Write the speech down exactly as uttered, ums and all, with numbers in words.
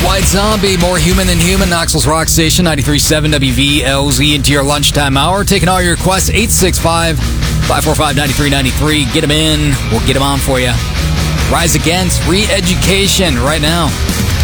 White Zombie, more human than human. Knoxville's Rock Station, ninety-three point seven W V L Z into your lunchtime hour. Taking all your requests, eight six five, five four five, nine three nine three. Get them in. We'll get them on for you. Rise Against, Re-Education right now.